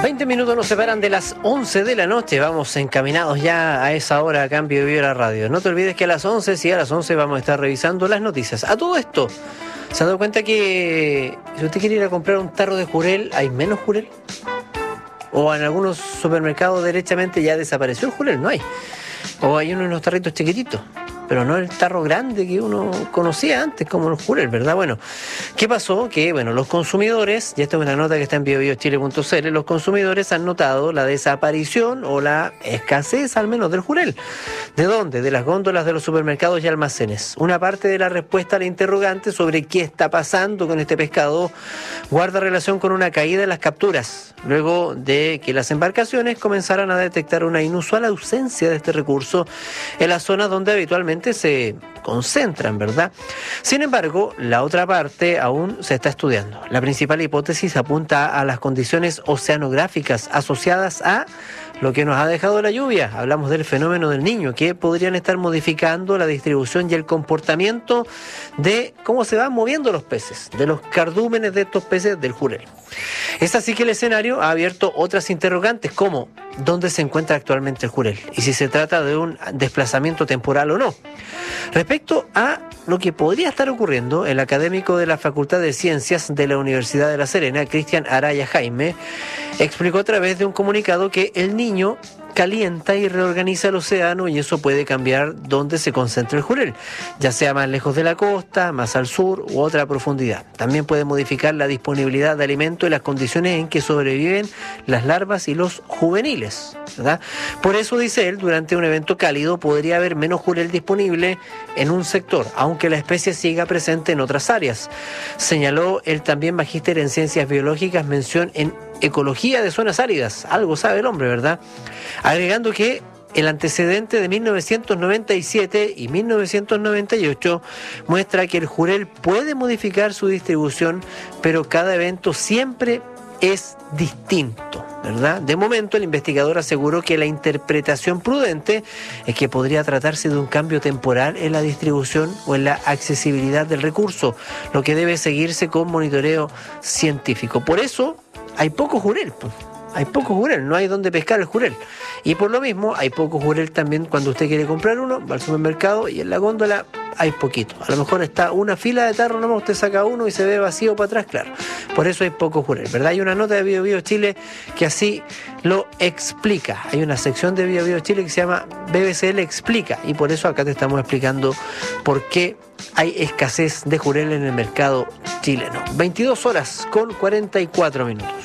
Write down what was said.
20 minutos nos separan de las 11 de la noche. Vamos encaminados ya a esa hora a Cambio de Vida la Radio. No te olvides que a las 11, sí, a las 11 vamos a estar revisando las noticias. A todo esto, ¿se ha dado cuenta que si usted quiere ir a comprar un tarro de jurel, hay menos jurel? O en algunos supermercados derechamente ya desapareció el jurel, no hay. O hay unos tarritos chiquititos, pero no el tarro grande que uno conocía antes como el jurel, ¿verdad? Bueno, ¿qué pasó? Que, bueno, los consumidores, y esta es una nota que está en biobiochile.cl, los consumidores han notado la desaparición o la escasez, al menos, del jurel. ¿De dónde? De las góndolas de los supermercados y almacenes. Una parte de la respuesta al interrogante sobre qué está pasando con este pescado guarda relación con una caída en las capturas, luego de que las embarcaciones comenzaran a detectar una inusual ausencia de este recurso en las zonas donde habitualmente se concentran, ¿verdad? Sin embargo, la otra parte aún se está estudiando. La principal hipótesis apunta a las condiciones oceanográficas asociadas a lo que nos ha dejado la lluvia. Hablamos del fenómeno del Niño, que podrían estar modificando la distribución y el comportamiento de cómo se van moviendo los peces, de los cardúmenes de estos peces del jurel. Es así que el escenario ha abierto otras interrogantes, como ¿dónde se encuentra actualmente el jurel? Y si se trata de un desplazamiento temporal o no. Respecto a lo que podría estar ocurriendo, el académico de la Facultad de Ciencias de la Universidad de La Serena, Cristian Araya Jaime, explicó a través de un comunicado que el Niño calienta y reorganiza el océano y eso puede cambiar dónde se concentra el jurel, ya sea más lejos de la costa, más al sur u otra profundidad. También puede modificar la disponibilidad de alimento y las condiciones en que sobreviven las larvas y los juveniles, ¿verdad? Por eso, dice él, durante un evento cálido podría haber menos jurel disponible en un sector, aunque la especie siga presente en otras áreas. Señaló el también magíster en Ciencias Biológicas, mención en Ecología de Zonas Áridas. Algo sabe el hombre, ¿verdad? Agregando que el antecedente de 1997 y 1998 muestra que el jurel puede modificar su distribución, pero cada evento siempre es distinto, ¿verdad? De momento, el investigador aseguró que la interpretación prudente es que podría tratarse de un cambio temporal en la distribución o en la accesibilidad del recurso, lo que debe seguirse con monitoreo científico. Por eso hay poco jurel, pues. Hay poco jurel, no hay donde pescar el jurel. Y por lo mismo, hay poco jurel también cuando usted quiere comprar uno, va al supermercado y en la góndola hay poquito. A lo mejor está una fila de tarro nomás, usted saca uno y se ve vacío para atrás, claro. Por eso hay poco jurel, ¿verdad? Hay una nota de Bio Chile que así lo explica. Hay una sección de Bio Chile que se llama BBCL Explica, y por eso acá te estamos explicando por qué hay escasez de jurel en el mercado chileno. 22 horas con 44 minutos.